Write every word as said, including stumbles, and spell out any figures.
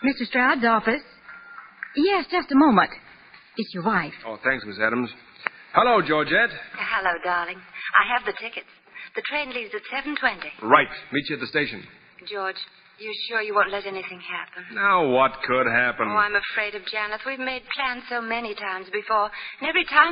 Mister Stroud's office. Yes, just a moment. It's your wife. Oh, thanks, Miss Adams. Hello, Georgette. Hello, darling. I have the tickets. The train leaves at seven twenty. Right. Meet you at the station. George, you sure you won't let anything happen? Now, what could happen? Oh, I'm afraid of Janet. We've made plans so many times before, and every time